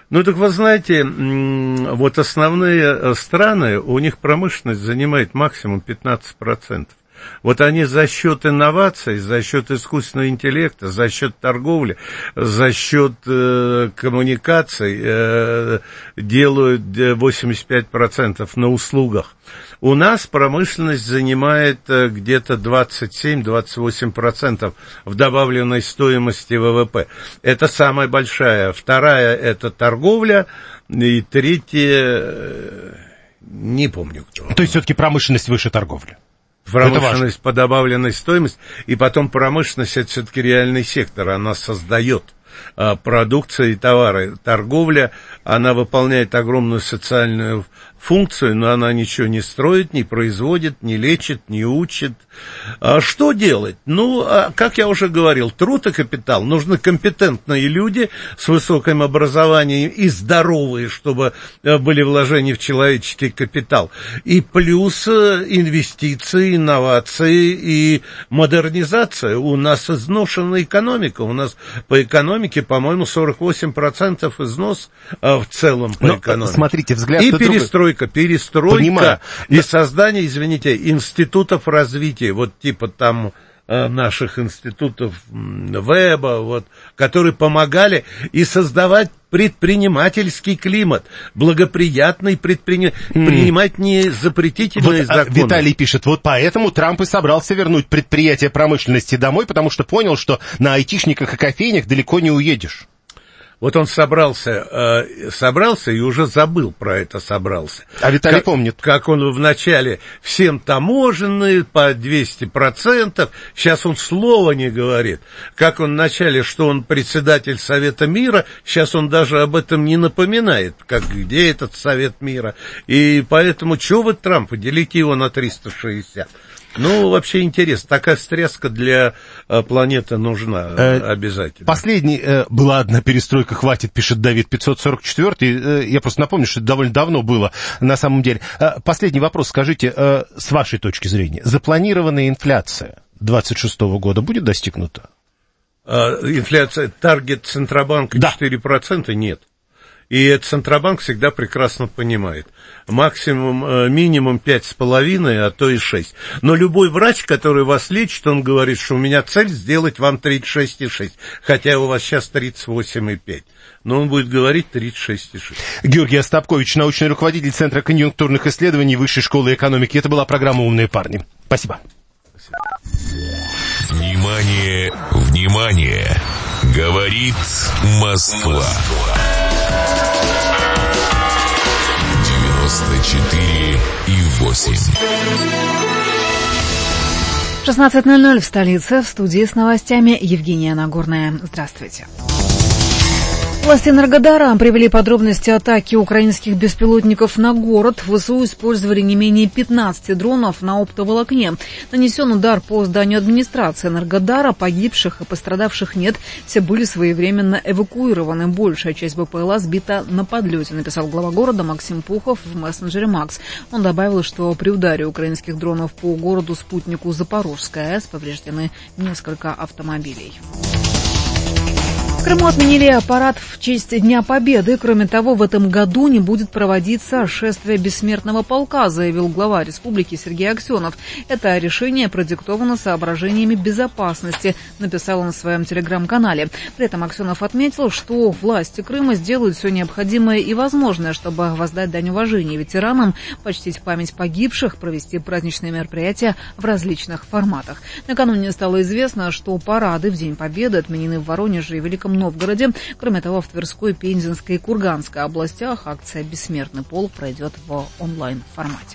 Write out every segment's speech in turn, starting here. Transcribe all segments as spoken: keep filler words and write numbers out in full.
Ну, так вы знаете, вот основные страны, у них промышленность занимает максимум пятнадцать процентов. Вот они за счет инноваций, за счет искусственного интеллекта, за счет торговли, за счет э, коммуникаций э, делают восемьдесят пять процентов на услугах. У нас промышленность занимает э, где-то двадцать семь - двадцать восемь процентов в добавленной стоимости ВВП. Это самая большая. Вторая – это торговля. И третья э, – не помню кто. То есть все-таки промышленность выше торговли? Промышленность по добавленной стоимости, и потом промышленность – это все-таки реальный сектор, она создает а, продукцию и товары. Торговля, она выполняет огромную социальную функцию, но она ничего не строит, не производит, не лечит, не учит. А что делать? Ну, а, как я уже говорил, труд и капитал. Нужны компетентные люди с высоким образованием и здоровые, чтобы были вложения в человеческий капитал. И плюс инвестиции, инновации и модернизация. У нас изношена экономика. У нас по экономике, по-моему, сорок восемь процентов износ а, в целом по Но, экономике. Смотрите, взгляд и на перестройка. Перестройка Понимаю. и Но... создание, извините, институтов развития, вот типа там э, наших институтов Веба, вот, которые помогали и создавать предпринимательский климат, благоприятный предпринимать, mm. принимать не запретительные вот, законы. Виталий пишет, вот поэтому Трамп и собрался вернуть предприятия промышленности домой, потому что понял, что на айтишниках и кофейнях далеко не уедешь. Вот он собрался, э, собрался и уже забыл про это собрался. А Виталий как, помнит. Как он вначале всем таможенные по двести процентов, сейчас он слова не говорит. Как он вначале, что он председатель Совета мира, сейчас он даже об этом не напоминает, как где этот Совет мира. И поэтому, чего вы Трампа, делите его на триста шестьдесят. Ну, вообще интересно. Такая стряска для э, планеты нужна э, обязательно. Последний, э, была одна перестройка, хватит, пишет Давид, пятьсот сорок четвёртый. Э, я просто напомню, что это довольно давно было на самом деле. Э, последний вопрос, скажите, э, с вашей точки зрения, запланированная инфляция двадцать шестого года будет достигнута? Э, инфляция, таргет Центробанка да. четыре процента нет. И Центробанк всегда прекрасно понимает. Максимум, э, минимум пять с половиной, а то и шесть. Но любой врач, который вас лечит, он говорит, что у меня цель сделать вам тридцать шесть и шесть. Хотя у вас сейчас тридцать восемь и пять. Но он будет говорить тридцать шесть и шесть. Георгий Остапкович, научный руководитель Центра конъюнктурных исследований Высшей школы экономики. Это была программа «Умные парни». Спасибо. Внимание, внимание! Говорит Москва. девяносто четыре и восемь. шестнадцать ноль ноль в столице. В студии с новостями Евгения Нагорная. Здравствуйте. Власти Энергодара привели подробности атаки украинских беспилотников на город. ВСУ использовали не менее пятнадцати дронов на оптоволокне. Нанесен удар по зданию администрации Энергодара. Погибших и пострадавших нет. Все были своевременно эвакуированы. Большая часть БПЛА сбита на подлете, написал глава города Максим Пухов в мессенджере Макс. Он добавил, что при ударе украинских дронов по городу-спутнику Запорожская АЭС повреждены несколько автомобилей. В Крыму отменили парад в честь Дня Победы. Кроме того, в этом году не будет проводиться шествие бессмертного полка, заявил глава республики Сергей Аксенов. Это решение продиктовано соображениями безопасности, написал он на своем телеграм-канале. При этом Аксенов отметил, что власти Крыма сделают все необходимое и возможное, чтобы воздать дань уважения ветеранам, почтить память погибших, провести праздничные мероприятия в различных форматах. Накануне стало известно, что парады в День Победы отменены в Воронеже и Великом Новгороде. Кроме того, в Тверской, Пензенской и Курганской областях акция «Бессмертный полк» пройдет в онлайн-формате.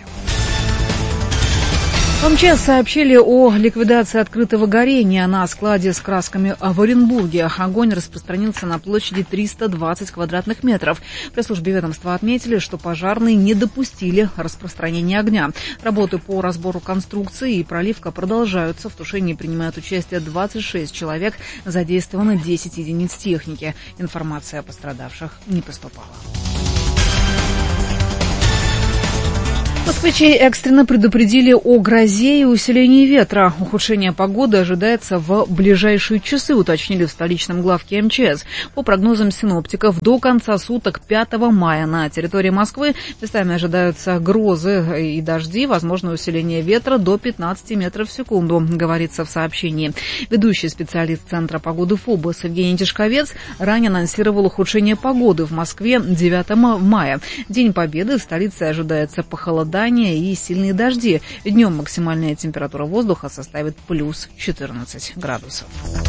В МЧС сообщили о ликвидации открытого горения на складе с красками в Оренбурге. Огонь распространился на площади триста двадцать квадратных метров. В пресс-службе ведомства отметили, что пожарные не допустили распространения огня. Работы по разбору конструкции и проливка продолжаются. В тушении принимают участие двадцать шесть человек. Задействовано десять единиц техники. Информация о пострадавших не поступала. Москвичей экстренно предупредили о грозе и усилении ветра. Ухудшение погоды ожидается в ближайшие часы, уточнили в столичном главке эм че эс. По прогнозам синоптиков, до конца суток пятого мая на территории Москвы местами ожидаются грозы и дожди, возможно усиление ветра до пятнадцати метров в секунду, говорится в сообщении. Ведущий специалист Центра погоды ФОБОС Евгений Тишковец ранее анонсировал ухудшение погоды в Москве девятого мая. День Победы в столице ожидается похолодание и сильные дожди. Днем максимальная температура воздуха составит плюс четырнадцать градусов.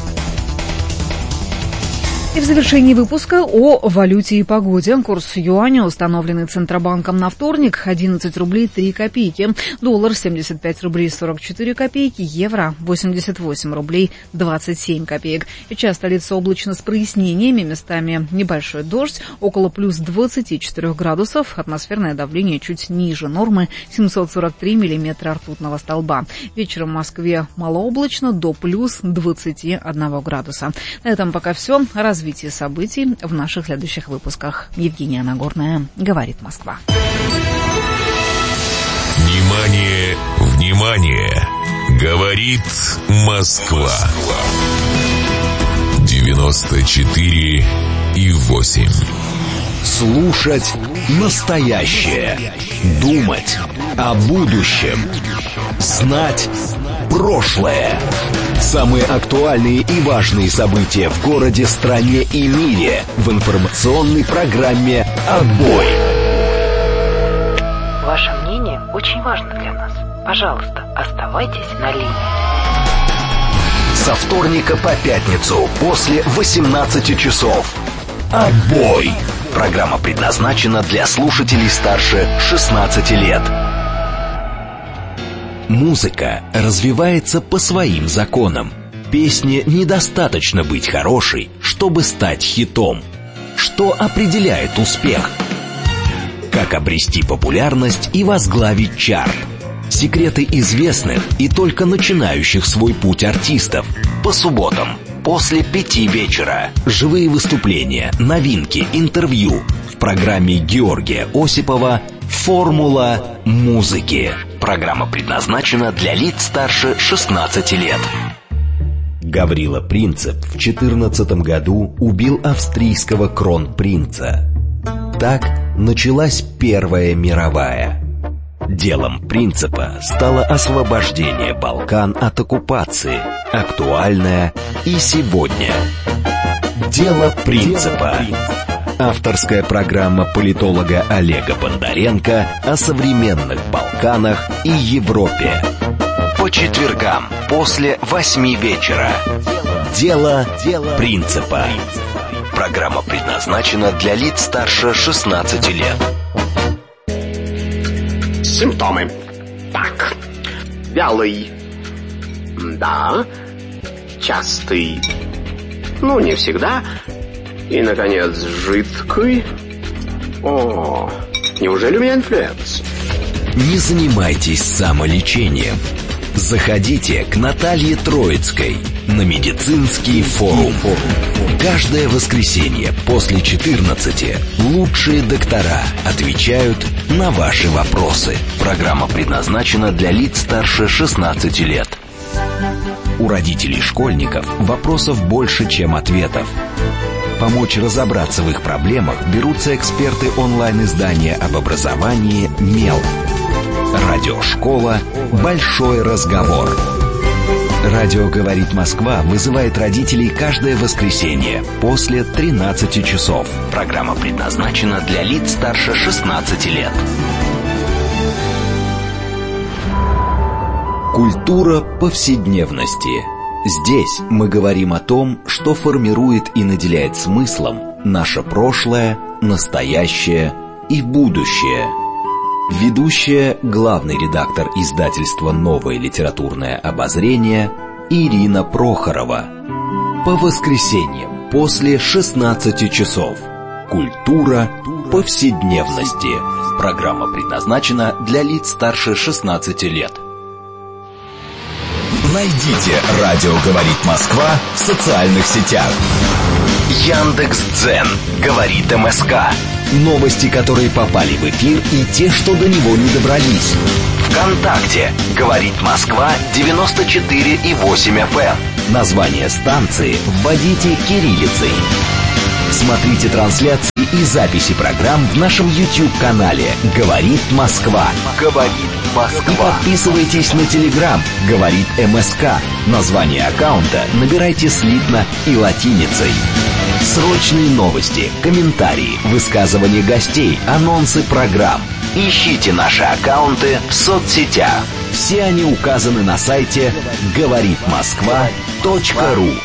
И в завершении выпуска о валюте и погоде. Курс юаня, установленный Центробанком на вторник, одиннадцать рублей три копейки. Доллар семьдесят пять рублей сорок четыре копейки. Евро восемьдесят восемь рублей двадцать семь копеек. Сейчас столица облачно с прояснениями. Местами небольшой дождь. Около плюс двадцати четырёх градусов. Атмосферное давление чуть ниже нормы. семьсот сорок три миллиметра ртутного столба. Вечером в Москве малооблачно до плюс двадцати одного градуса. На этом пока все. Развитие Развитие событий в наших следующих выпусках. Евгения Нагорная, говорит Москва. Внимание, внимание! Говорит Москва. девяносто четыре и восемь. Слушать настоящее. Думать о будущем. Знать прошлое. Самые актуальные и важные события в городе, стране и мире в информационной программе «Отбой». Ваше мнение очень важно для нас. Пожалуйста, оставайтесь на линии. Со вторника по пятницу после восемнадцати часов. «Отбой». Программа предназначена для слушателей старше шестнадцати лет. Музыка развивается по своим законам. Песне недостаточно быть хорошей, чтобы стать хитом. Что определяет успех? Как обрести популярность и возглавить чарт? Секреты известных и только начинающих свой путь артистов. По субботам после пяти вечера. Живые выступления, новинки, интервью. В программе Георгия Осипова «Формула музыки». Программа предназначена для лиц старше шестнадцати лет. Гаврила Принцип в четырнадцатом году убил австрийского кронпринца. Так началась Первая мировая. Делом Принципа стало освобождение Балкан от оккупации, актуальное и сегодня. Дело Принципа. Авторская программа политолога Олега Бондаренко о современных Балканах и Европе. По четвергам после восьми вечера. Дело Принципа. Программа предназначена для лиц старше шестнадцати лет. Симптомы. Так. Вялый. Да. Частый. Ну, не всегда. И, наконец, жидкий. О, неужели у меня инфлюенс? Не занимайтесь самолечением. Заходите к Наталье Троицкой на медицинский форум. Каждое воскресенье после четырнадцати лучшие доктора отвечают на ваши вопросы. Программа предназначена для лиц старше шестнадцати лет. У родителей школьников вопросов больше, чем ответов. Помочь разобраться в их проблемах берутся эксперты онлайн-издания об образовании «Мел». Радиошкола «Большой разговор». Радио «Говорит Москва» вызывает родителей каждое воскресенье после тринадцати часов. Программа предназначена для лиц старше шестнадцати лет. Культура повседневности. Здесь мы говорим о том, что формирует и наделяет смыслом наше прошлое, настоящее и будущее. Ведущая, главный редактор издательства «Новое литературное обозрение» Ирина Прохорова. По воскресеньям после шестнадцати часов. Культура повседневности. Программа предназначена для лиц старше шестнадцати лет. Найдите «Радио говорит Москва» в социальных сетях. Яндекс.Дзен говорит МСК. Новости, которые попали в эфир, и те, что до него не добрались. ВКонтакте «Говорит Москва» девяносто четыре и восемь эф эм. Название станции вводите кириллицей. Смотрите трансляции и записи программ в нашем YouTube-канале «Говорит Москва». «Говорит Москва». И подписывайтесь на Telegram «Говорит МСК». Название аккаунта набирайте слитно и латиницей. Срочные новости, комментарии, высказывания гостей, анонсы программ. Ищите наши аккаунты в соцсетях. Все они указаны на сайте говорит москва точка ру.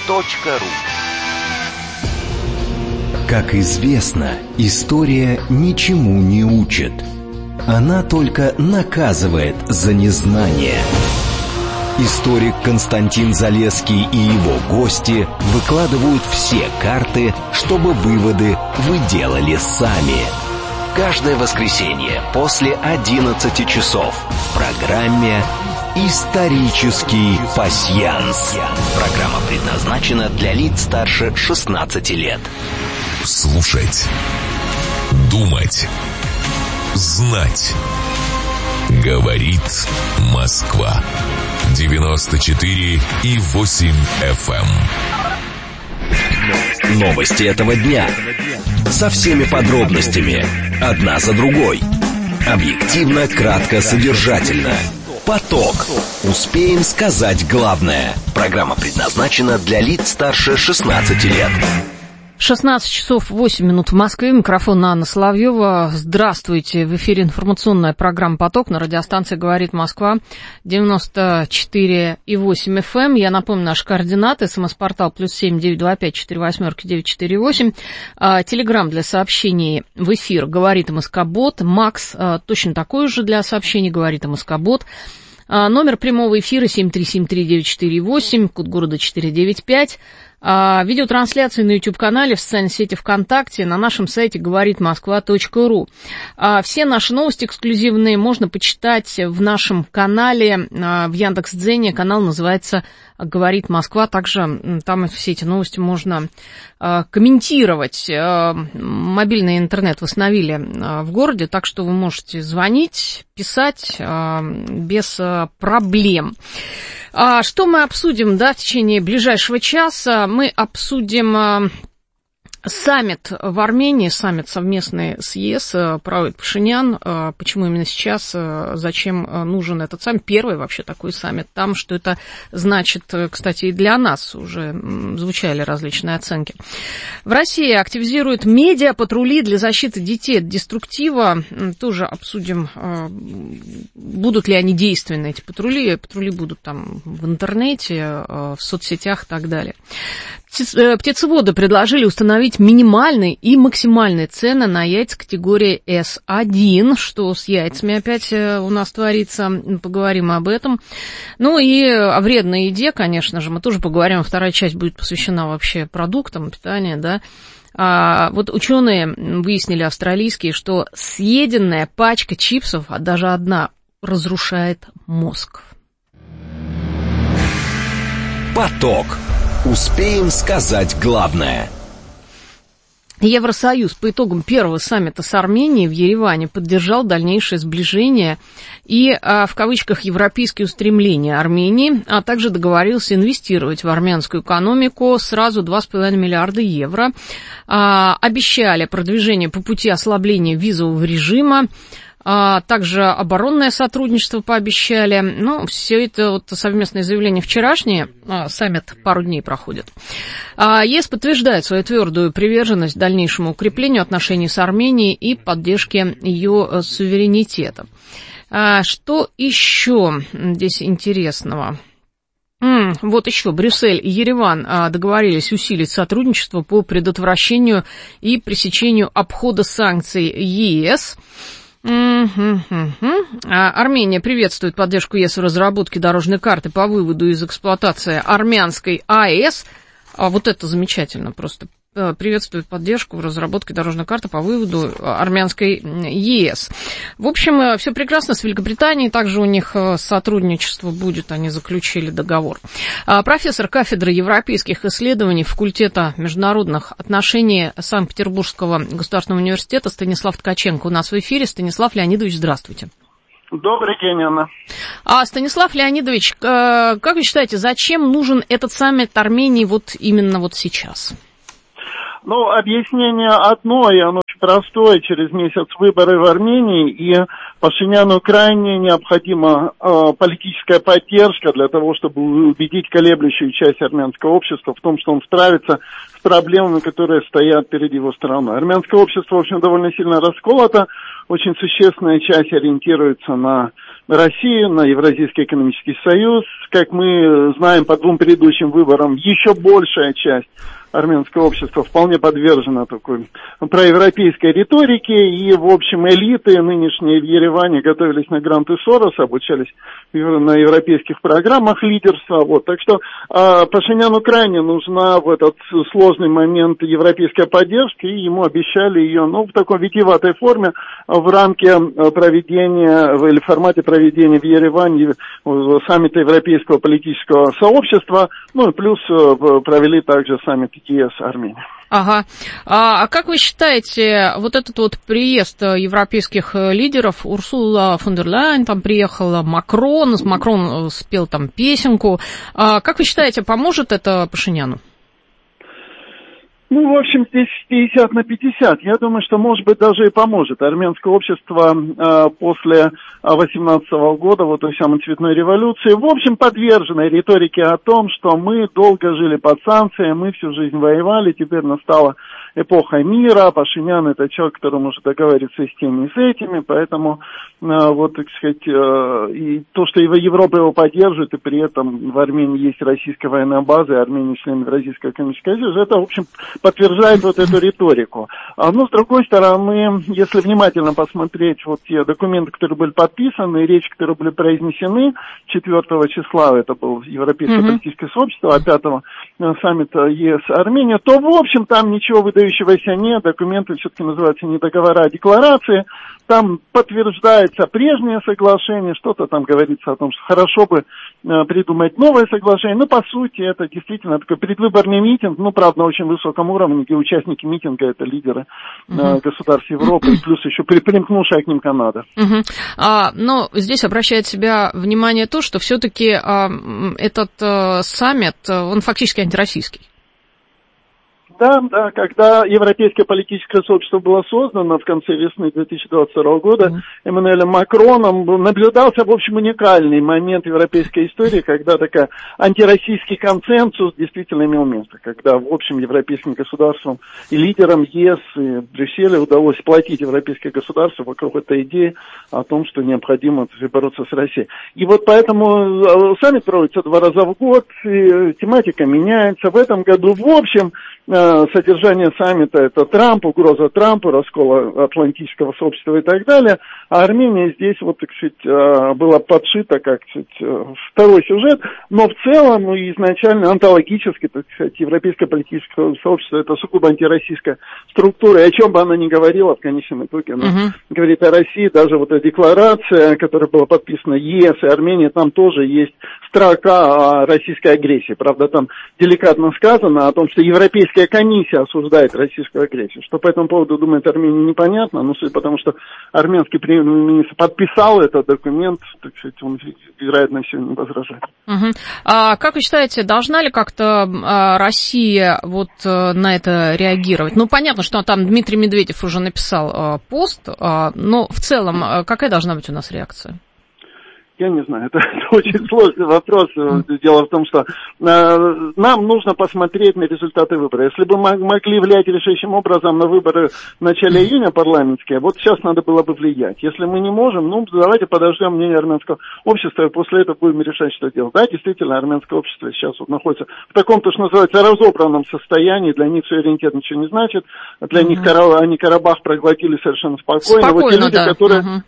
Как известно, история ничему не учит. Она только наказывает за незнание. Историк Константин Залесский и его гости выкладывают все карты, чтобы выводы вы делали сами. Каждое воскресенье после одиннадцати часов в программе «Исторический пасьянс». Программа предназначена для лиц старше шестнадцати лет. Слушать, думать, знать. Говорит Москва. девяносто четыре и восемь эф эм. Новости этого дня. Со всеми подробностями. Одна за другой. Объективно, кратко, содержательно. Поток. Успеем сказать главное. Программа предназначена для лиц старше шестнадцати лет. шестнадцать часов восемь минут в Москве. Микрофон Анна Соловьева. Здравствуйте. В эфире информационная программа «Поток» на радиостанции «Говорит Москва» девяносто четыре и восемь эф эм. Я напомню наши координаты. СМС-портал плюс семь девять два пять четыре восьмерки девять четыре восемь. Телеграм для сообщений в эфир «Говорит МСК-бот». Макс точно такой же для сообщений «Говорит МСК-бот». Номер прямого эфира семь три семь три девять четыре восемь, код города четыреста девяносто пять. А, видеотрансляции на YouTube-канале, в социальной сети ВКонтакте, на нашем сайте говорит москва точка ру. А, все наши новости эксклюзивные можно почитать в нашем канале, а, в Яндекс.Дзене. Канал называется «Говорит Москва». Также там все эти новости можно а, комментировать. А, мобильный интернет восстановили а, в городе, так что вы можете звонить, писать а, без а, проблем. А, что мы обсудим, да, в течение ближайшего часа? Мы обсудим а, саммит в Армении, саммит совместный с ЕС, проводит Пашинян. А, почему именно сейчас, а, зачем нужен этот саммит? Первый вообще такой саммит. Там, что это значит, кстати, и для нас уже звучали различные оценки. В России активизируют медиапатрули для защиты детей от деструктива. Тоже обсудим, а, будут ли они действенны, эти патрули. Патрули будут там в интернете, а, в соцсетях и так далее. Птицеводы предложили установить минимальные и максимальные цены на яйца категории эс один. Что с яйцами опять у нас творится, поговорим об этом. Ну и о вредной еде, конечно же, мы тоже поговорим. Вторая часть будет посвящена вообще продуктам питания, да. А вот ученые выяснили, австралийские, что съеденная пачка чипсов, а даже одна, разрушает мозг. Поток. Успеем сказать главное. Евросоюз по итогам первого саммита с Арменией в Ереване поддержал дальнейшее сближение и, в кавычках, европейские устремления Армении, а также договорился инвестировать в армянскую экономику сразу два с половиной миллиарда евро. Обещали продвижение по пути ослабления визового режима. А также оборонное сотрудничество пообещали. Ну, все это вот совместное заявление вчерашнее, а, саммит пару дней проходит. А, ЕС подтверждает свою твердую приверженность дальнейшему укреплению отношений с Арменией и поддержке ее суверенитета. А, что еще здесь интересного? М-м, вот еще Брюссель и Ереван а, договорились усилить сотрудничество по предотвращению и пресечению обхода санкций ЕС. Mm-hmm. Армения приветствует поддержку ЕС в разработке дорожной карты по выводу из эксплуатации армянской АЭС. А вот это замечательно, просто приветствует поддержку в разработке дорожной карты по выводу армянской ЕС. В общем, все прекрасно с Великобританией, также у них сотрудничество будет, они заключили договор. Профессор кафедры европейских исследований факультета международных отношений Санкт-Петербургского государственного университета Станислав Ткаченко у нас в эфире. Станислав Леонидович, здравствуйте. Добрый день, Анна. А, Станислав Леонидович, как вы считаете, зачем нужен этот саммит Армении вот именно вот сейчас? Ну, объяснение одно, и оно очень простое. Через месяц выборы в Армении, и Пашиняну крайне необходима э, политическая поддержка для того, чтобы убедить колеблющую часть армянского общества в том, что он справится с проблемами, которые стоят перед его страной. Армянское общество, в общем, довольно сильно расколото. Очень существенная часть ориентируется на Россию, на Евразийский экономический союз. Как мы знаем по двум предыдущим выборам, еще большая часть армянское общество вполне подвержено такой проевропейской риторике, и, в общем, элиты нынешние в Ереване готовились на гранты Сороса, обучались на европейских программах лидерства, вот, так что э, Пашиняну крайне нужна в этот сложный момент европейская поддержка, и ему обещали ее, ну, в такой витиеватой форме в рамке проведения, или в формате проведения в Ереване саммита Европейского политического сообщества, ну, и плюс провели также саммит ЕС Армения. Ага. А, а как вы считаете, вот этот вот приезд европейских лидеров, Урсула фон дер Ляйен, там приехала, Макрон, Макрон спел там песенку, а, как вы считаете, поможет это Пашиняну? Ну, в общем, здесь пятьдесят на пятьдесят. Я думаю, что, может быть, даже и поможет. Армянское общество э, после восемнадцатого года, вот той самой цветной революции, в общем, подвержено риторике о том, что мы долго жили под санкциями, мы всю жизнь воевали, теперь настала эпоха мира, Пашинян — это человек, который может договориться и с теми, и с этими, поэтому, э, вот, так сказать, э, и то, что Европа его поддерживает, и при этом в Армении есть российская военная база, и Армения член Евразийского экономического союза, это, в общем, подтверждает вот эту риторику. А, ну, с другой стороны, если внимательно посмотреть вот те документы, которые были подписаны, речи, которые были произнесены четвёртого числа, это был Европейское mm-hmm. политическое сообщество, а пятого саммита ЕС Армения, то, в общем, там ничего выдающегося нет, документы все-таки называются не договора, а декларации. Там подтверждается прежнее соглашение, что-то там говорится о том, что хорошо бы э, придумать новое соглашение. Ну, по сути, это действительно такой предвыборный митинг, ну, правда, на очень высоком уровне, где участники митинга — это лидеры э, uh-huh. государств Европы, и плюс еще при, примкнувшая к ним Канада. Uh-huh. А, но здесь обращает себя внимание то, что все-таки а, этот а, саммит, он фактически антироссийский. Да, да, когда Европейское политическое сообщество было создано в конце весны две тысячи двадцать второго года mm. Эммануэлем Макроном, наблюдался, в общем, уникальный момент европейской истории, когда такой антироссийский консенсус действительно имел место, когда, в общем, европейским государствам и лидерам ЕС и Брюсселя удалось сплотить европейские государства вокруг этой идеи о том, что необходимо бороться с Россией. И вот поэтому саммит проводится два раза в год, и тематика меняется. В этом году, в общем, содержание саммита — это Трамп, угроза Трампу, раскол атлантического сообщества и так далее. А Армения здесь, вот, так сказать, была подшита, как, так сказать, второй сюжет. Но в целом, ну, изначально онтологически, так сказать, европейское политическое сообщество — это сугубо антироссийская структура. И о чем бы она ни говорила, в конечном итоге она uh-huh. говорит о России. Даже вот эта декларация, которая была подписана ЕС и Армения, там тоже есть строка о российской агрессии. Правда, там деликатно сказано о том, что европейская комиссия осуждает российскую агрессию. Что по этому поводу думает Армения, непонятно, но судя по тому, что армянский премьер-министр подписал этот документ, так сказать, он, вероятно, все не возражает. Угу. А как вы считаете, должна ли как-то а, Россия вот а, на это реагировать? Ну, понятно, что там Дмитрий Медведев уже написал а, пост, а, но в целом а, какая должна быть у нас реакция? Я не знаю, это, это очень сложный вопрос. Дело в том, что э, нам нужно посмотреть на результаты выборов. Если бы мы могли влиять решающим образом на выборы в начале июня парламентские, вот сейчас надо было бы влиять. Если мы не можем, ну, давайте подождем мнение армянского общества, и после этого будем решать, что делать. Да, действительно, армянское общество сейчас вот находится в таком-то, что называется, разобранном состоянии. Для них суверенитет ничего не значит. Для uh-huh. них Кара... они Карабах проглотили совершенно спокойно. Спокойно, вот те люди, да. которые... Uh-huh.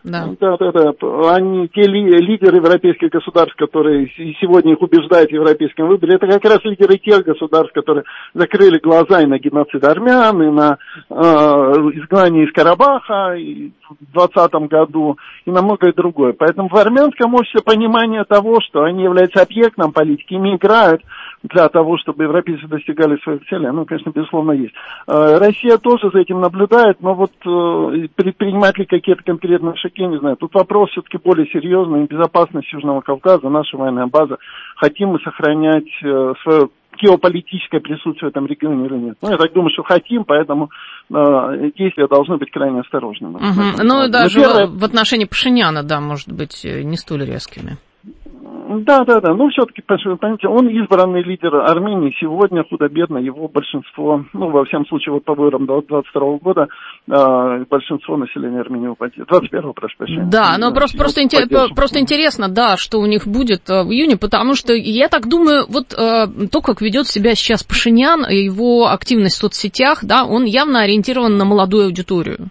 Да. Да, да, да. Они, те ли, лидеры европейских государств, которые сегодня их убеждают в европейском выборе, это как раз лидеры тех государств, которые закрыли глаза и на геноцид армян, и на э, изгнание из Карабаха и в двадцатом году, и на многое другое. Поэтому в армянском обществе понимание того, что они являются объектом политики, ими играют для того, чтобы европейцы достигали своих целей, оно, конечно, безусловно, есть. Россия тоже за этим наблюдает, но вот предпринимать ли какие-то конкретные шаги, не знаю. Тут вопрос все-таки более серьезный. Безопасность Южного Кавказа, наша военная база. Хотим мы сохранять свое геополитическое присутствие в этом регионе или нет. Ну, я так думаю, что хотим, поэтому э, действия должны быть крайне осторожными. Угу. Ну, и даже первое... в отношении Пашиняна, да, может быть, не столь резкими. Да, да, да. Ну, все-таки, понимаете, он избранный лидер Армении. Сегодня худо-бедно его большинство, ну, во всяком случае, вот по выборам двадцать второго года, э, большинство населения Армении упадет. двадцать первого, прошу прощения. Да, но просто, просто, интер... просто интересно, да, что у них будет в июне, потому что я так думаю, вот э, то, как ведет себя сейчас Пашинян, его активность в соцсетях, да, он явно ориентирован на молодую аудиторию.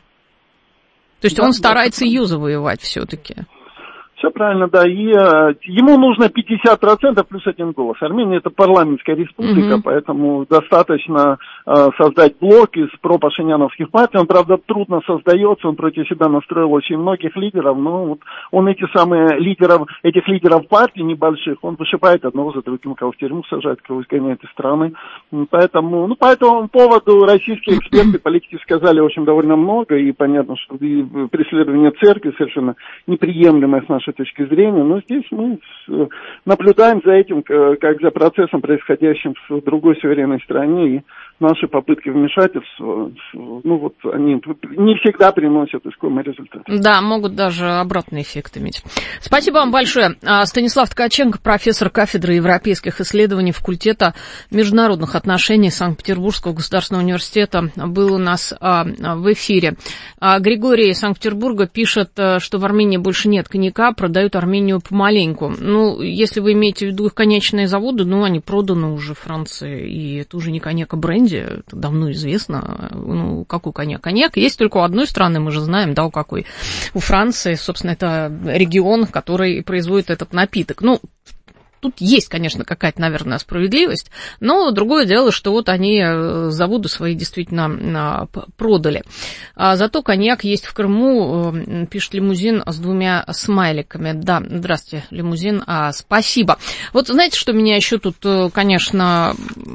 То есть да, он старается да, ее завоевать все-таки. Все правильно, да. И э, ему нужно пятьдесят процентов плюс один голос. Армения — это парламентская республика, mm-hmm. поэтому достаточно э, создать блок из пропашиняновских партий. Он, правда, трудно создается, он против себя настроил очень многих лидеров, но вот он эти самые лидеров, этих лидеров партий небольших, он вышибает одного за другим, кого в тюрьму сажает, кого изгоняет из страны. Поэтому, ну, по этому поводу российские эксперты, политики сказали, в общем, довольно много, и понятно, что преследование церкви совершенно неприемлемое с нашей точки зрения, но здесь мы наблюдаем за этим, как за процессом, происходящим в другой суверенной стране, и наши попытки вмешательства, ну вот, они не всегда приносят искомый результат. Да, могут даже обратный эффект иметь. Спасибо вам большое. Станислав Ткаченко, профессор кафедры европейских исследований факультета международных отношений Санкт-Петербургского государственного университета, был у нас в эфире. Григорий из Санкт-Петербурга пишет, что в Армении больше нет коньяка, продают Армению помаленьку. Ну, если вы имеете в виду их коньячные заводы, ну, они проданы уже Франции, и это уже не коньяк, а бренд. Это давно известно. Ну, какой коньяк? Коньяк есть только у одной страны, мы же знаем, да, у какой. У Франции, собственно, это регион, который производит этот напиток. Ну, тут есть, конечно, какая-то, наверное, справедливость, но другое дело, что вот они заводы свои действительно продали. А зато коньяк есть в Крыму, пишет Лимузин с двумя смайликами. Да, здравствуйте, Лимузин, а, спасибо. Вот знаете, что меня еще тут, конечно,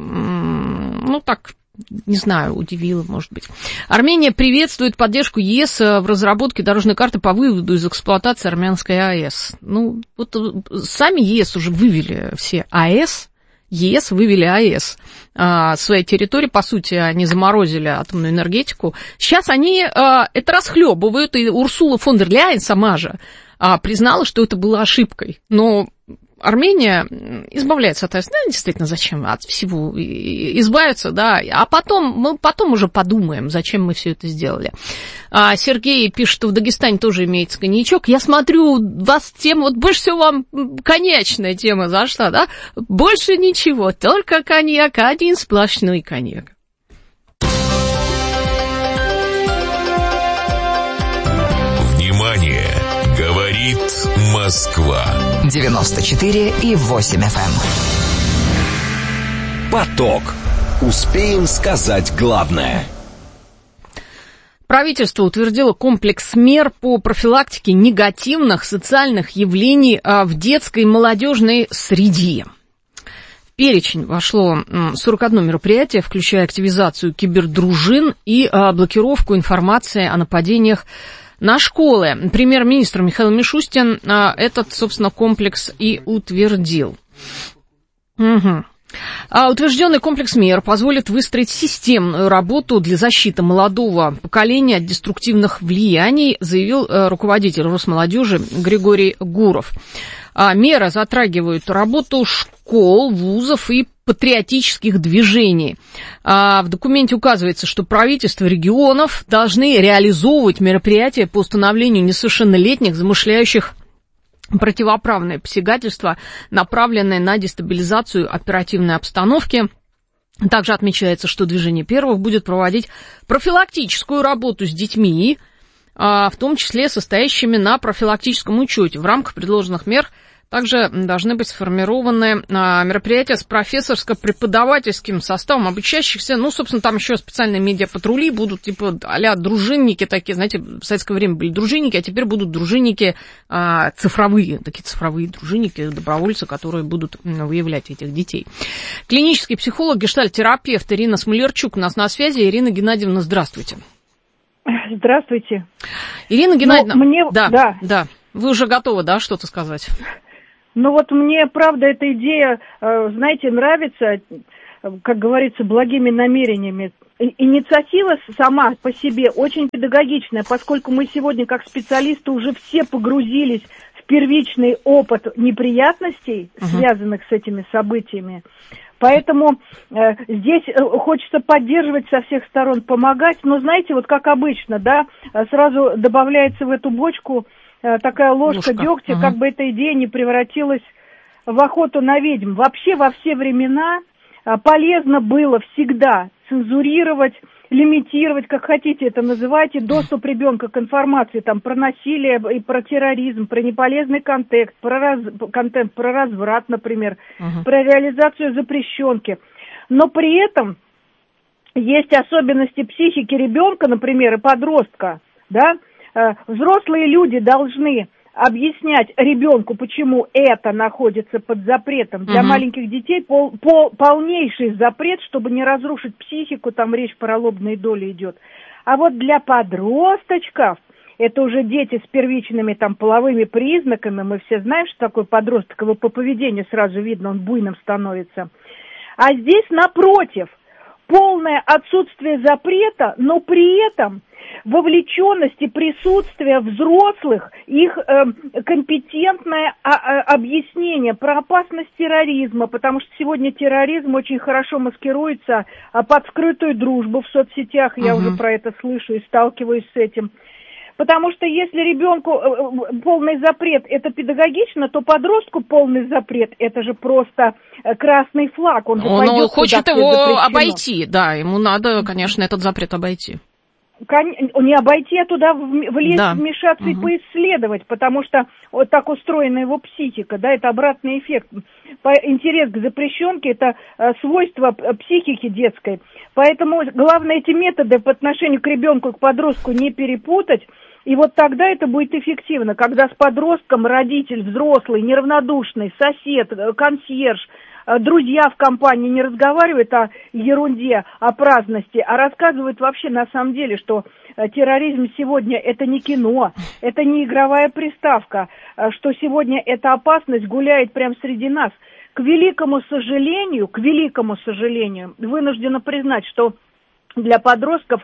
ну так, не знаю, удивило, может быть. Армения приветствует поддержку ЕС в разработке дорожной карты по выводу из эксплуатации армянской АЭС. Ну, вот сами ЕС уже вывели все АЭС, ЕС вывели АЭС а, своей территории, по сути, они заморозили атомную энергетику. Сейчас они а, это расхлебывают, и Урсула фон дер Ляйен сама же а, признала, что это было ошибкой. Но Армения избавляется от АЭС. Ну, действительно, зачем от всего избавиться, да, а потом, мы потом уже подумаем, зачем мы все это сделали. А Сергей пишет, что в Дагестане тоже имеется коньячок. Я смотрю, вас тема, вот больше всего вам коньячная тема зашла, да? Больше ничего, только коньяк, один сплошной коньяк. Внимание! Говорит Москва. девяносто четыре и восемь эф эм. Поток. Успеем сказать главное. Правительство утвердило комплекс мер по профилактике негативных социальных явлений в детской и молодежной среде. В перечень вошло сорок одно мероприятие, включая активизацию кибердружин и блокировку информации о нападениях на школы. Премьер-министр Михаил Мишустин а, этот, собственно, комплекс и утвердил. Угу. А утвержденный комплекс мер позволит выстроить системную работу для защиты молодого поколения от деструктивных влияний, заявил а, руководитель Росмолодежи Григорий Гуров. А, меры затрагивают работу школ, вузов и патриотических движений. А в документе указывается, что правительства регионов должны реализовывать мероприятия по установлению несовершеннолетних, замышляющих противоправное посягательство, направленное на дестабилизацию оперативной обстановки. Также отмечается, что движение первых будет проводить профилактическую работу с детьми, в том числе состоящими на профилактическом учете. В рамках предложенных мер также должны быть сформированы мероприятия с профессорско-преподавательским составом обучающихся. Ну, собственно, там еще специальные медиапатрули будут, типа а-ля дружинники такие, знаете, в советское время были дружинники, а теперь будут дружинники а, цифровые, такие цифровые дружинники, добровольцы, которые будут выявлять этих детей. Клинический психолог, гештальт-терапевт Ирина Смолерчук у нас на связи. Ирина Геннадьевна, здравствуйте. Здравствуйте. Ирина Геннадьевна, мне... да, да, да, вы уже готовы, да, что-то сказать? Ну вот мне, правда, эта идея, знаете, нравится, как говорится, благими намерениями. Инициатива сама по себе очень педагогичная, поскольку мы сегодня, как специалисты, уже все погрузились в первичный опыт неприятностей, uh-huh. связанных с этими событиями. Поэтому э, здесь хочется поддерживать со всех сторон, помогать. Но знаете, вот как обычно, да, сразу добавляется в эту бочку такая ложка, ложка. дегтя, ага. как бы эта идея не превратилась в охоту на ведьм. Вообще во все времена полезно было всегда цензурировать, лимитировать, как хотите это называйте, доступ ребенка к информации там, про насилие и про терроризм, про неполезный контент, про, раз, контент, про разврат, например, ага. про реализацию запрещенки. Но при этом есть особенности психики ребенка, например, и подростка, да. Взрослые люди должны объяснять ребенку, почему это находится под запретом. Для угу. маленьких детей пол, пол, полнейший запрет, чтобы не разрушить психику, там речь про лобные доли идет. А вот для подросточков, это уже дети с первичными там половыми признаками, мы все знаем, что такое подросток, его по поведению сразу видно, он буйным становится. А здесь, напротив, полное отсутствие запрета, но при этом вовлеченность и присутствие взрослых, их э, компетентное а, а, объяснение про опасность терроризма, потому что сегодня терроризм очень хорошо маскируется а, под скрытую дружбу в соцсетях, я uh-huh. уже про это слышу и сталкиваюсь с этим. Потому что если ребенку э, полный запрет это педагогично, то подростку полный запрет это же просто э, красный флаг. Он, же он пойдет хочет его обойти, да, ему надо, конечно, этот запрет обойти. Не обойти, а туда влезть, да. вмешаться угу. и поисследовать, потому что вот так устроена его психика, да, это обратный эффект. Интерес к запрещенке – это свойство психики детской. Поэтому главное эти методы по отношению к ребенку и к подростку не перепутать, и вот тогда это будет эффективно, когда с подростком родитель, взрослый, неравнодушный, сосед, консьерж, друзья в компании не разговаривают о ерунде, о праздности, а рассказывают вообще на самом деле, что терроризм сегодня это не кино, это не игровая приставка, что сегодня эта опасность гуляет прямо среди нас. К великому сожалению, к великому сожалению, вынуждена признать, что для подростков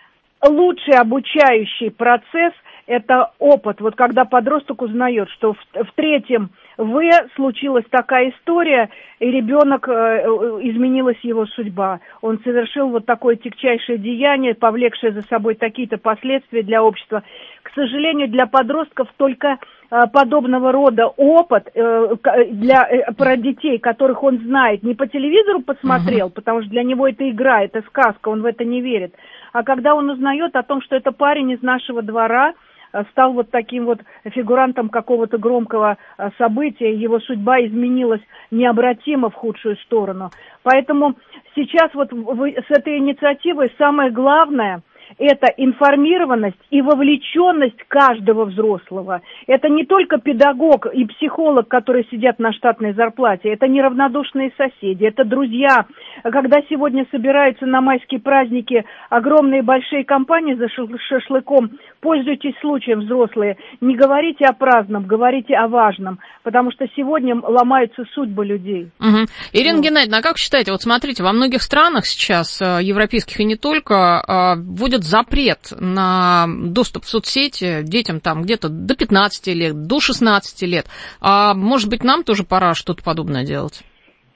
лучший обучающий процесс – это опыт. Вот когда подросток узнает, что в, в третьем В случилась такая история, и ребенок, э, изменилась его судьба. Он совершил вот такое тягчайшее деяние, повлекшее за собой такие-то последствия для общества. К сожалению, для подростков только э, подобного рода опыт э, для, э, про детей, которых он знает, не по телевизору посмотрел, uh-huh. потому что для него это игра, это сказка, он в это не верит. А когда он узнает о том, что это парень из нашего двора, стал вот таким вот фигурантом какого-то громкого события, его судьба изменилась необратимо в худшую сторону. Поэтому сейчас вот с этой инициативой самое главное – это информированность и вовлеченность каждого взрослого. Это не только педагог и психолог, которые сидят на штатной зарплате, это неравнодушные соседи, это друзья. Когда сегодня собираются на майские праздники огромные большие компании за шашлыком, пользуйтесь случаем, взрослые, не говорите о праздном, говорите о важном, потому что сегодня ломаются судьбы людей. Угу. Ирина вот. Геннадьевна, а как считаете, вот смотрите, во многих странах сейчас, европейских и не только, вводят запрет на доступ в соцсети детям там где-то до пятнадцати лет, до шестнадцати лет. А может быть, нам тоже пора что-то подобное делать?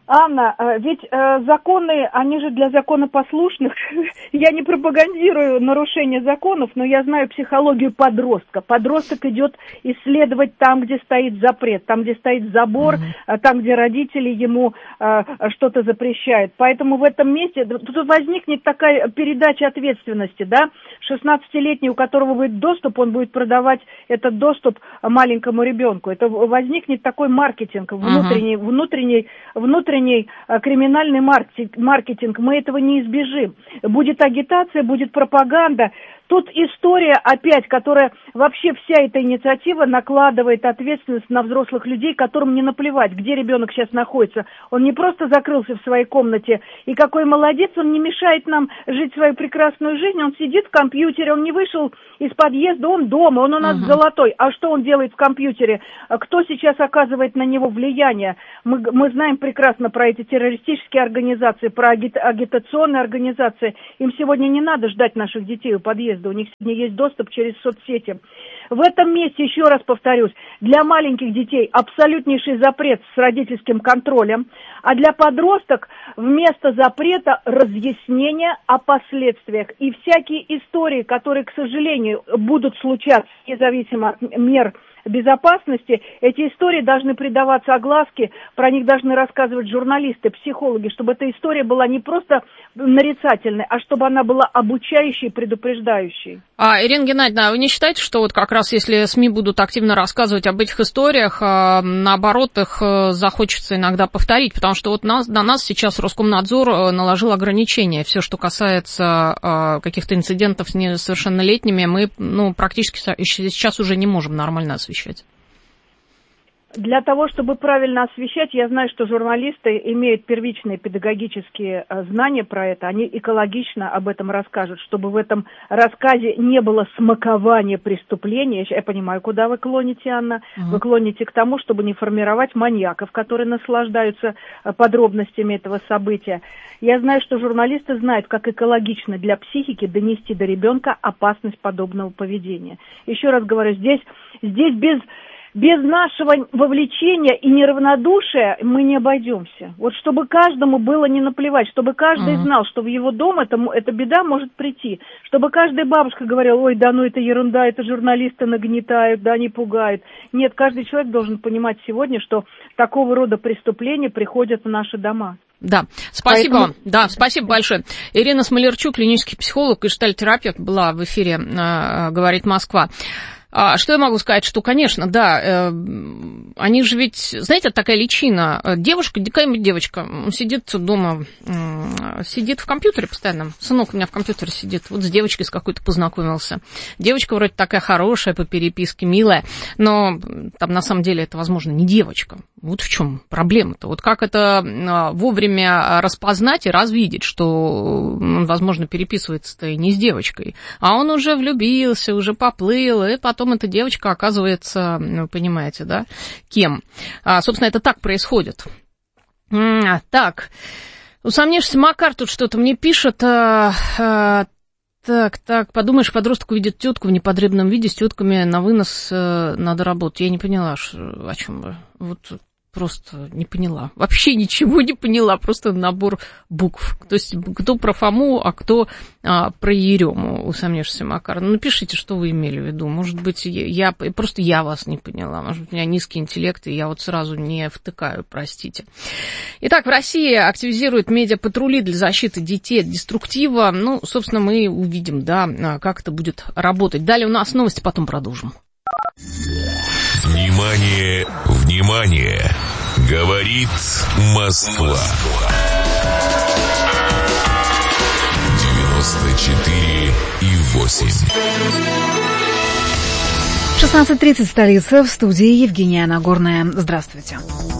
Анна, ведь э, законы, они же для законопослушных. Я не пропагандирую нарушение законов, но я знаю психологию подростка. Подросток идет исследовать там, где стоит запрет, там, где стоит забор, mm-hmm. там, где родители ему э, что-то запрещают. Поэтому в этом месте тут возникнет такая передача ответственности, да? шестнадцатилетний, у которого будет доступ, он будет продавать этот доступ маленькому ребенку. Это возникнет такой маркетинг, внутренний, mm-hmm. внутренний, внутренний криминальный маркетинг, мы этого не избежим. Будет агитация, будет пропаганда. Тут история опять, которая вообще вся эта инициатива накладывает ответственность на взрослых людей, которым не наплевать, где ребенок сейчас находится. Он не просто закрылся в своей комнате, и какой молодец, он не мешает нам жить свою прекрасную жизнь, он сидит в компьютере, он не вышел из подъезда, он дома, он у нас uh-huh. золотой. А что он делает в компьютере? Кто сейчас оказывает на него влияние? Мы, мы знаем прекрасно про эти террористические организации, про аги- агитационные организации. Им сегодня не надо ждать наших детей у подъезда. У них сегодня есть доступ через соцсети. В этом месте, еще раз повторюсь, для маленьких детей абсолютнейший запрет с родительским контролем, а для подросток вместо запрета разъяснение о последствиях. И всякие истории, которые, к сожалению, будут случаться независимо от мер безопасности, эти истории должны придаваться огласке, про них должны рассказывать журналисты, психологи, чтобы эта история была не просто нарицательной, а чтобы она была обучающей, предупреждающей. А, Ирина Геннадьевна, вы не считаете, что вот как раз если СМИ будут активно рассказывать об этих историях, наоборот, их захочется иногда повторить, потому что вот нас, на нас сейчас Роскомнадзор наложил ограничения. Все, что касается каких-то инцидентов с несовершеннолетними, мы ну, практически сейчас уже не можем нормально освещать. Для того, чтобы правильно освещать, я знаю, что журналисты имеют первичные педагогические знания про это, они экологично об этом расскажут, чтобы в этом рассказе не было смакования преступления. Я понимаю, куда вы клоните, Анна. Uh-huh. Вы клоните к тому, чтобы не формировать маньяков, которые наслаждаются подробностями этого события. Я знаю, что журналисты знают, как экологично для психики донести до ребенка опасность подобного поведения. Еще раз говорю, здесь, здесь без... Без нашего вовлечения и неравнодушия мы не обойдемся. Вот чтобы каждому было не наплевать, чтобы каждый uh-huh. знал, что в его дом это, эта беда может прийти. Чтобы каждая бабушка говорила, ой, да ну это ерунда, это журналисты нагнетают, да, они пугают. Нет, каждый человек должен понимать сегодня, что такого рода преступления приходят в наши дома. Да, спасибо вам. Поэтому... Да, спасибо большое. Ирина Смолярчук, клинический психолог и гештальт-терапевт, была в эфире э, «Говорит Москва». А, что я могу сказать, что, конечно, да, э, они же ведь, знаете, такая личина, девушка, какая-нибудь девочка, сидит дома, э, сидит в компьютере постоянно, сынок у меня в компьютере сидит, вот с девочкой с какой-то познакомился. Девочка вроде такая хорошая по переписке, милая, но там на самом деле это, возможно, не девочка. Вот в чем проблема-то. Вот как это вовремя распознать и развидеть, что он, возможно, переписывается-то и не с девочкой, а он уже влюбился, уже поплыл, и потом эта девочка оказывается, вы понимаете, да, кем. А, собственно, это так происходит. А, так, усомнившийся Макар тут что-то мне пишет. А, а, так, так, подумаешь, подросток увидит тетку в непотребном виде, с тетками на вынос э, надо работать. Я не поняла, что, о чем вы. Вот просто не поняла. Вообще ничего не поняла, просто набор букв. То есть кто про Фому, а кто а, про Ерему, усомнившийся Макар. Ну, напишите, что вы имели в виду. Может быть, я, просто я вас не поняла. Может быть, у меня низкий интеллект, и я вот сразу не втыкаю, простите. Итак, в России активизируют медиапатрули для защиты детей от деструктива. Ну, собственно, мы увидим, да, как это будет работать. Далее у нас новости, потом продолжим. Внимание, внимание! Говорит Москва. девяносто четыре и восемь. шестнадцать тридцать в столице, в студии Евгения Нагорная. Здравствуйте.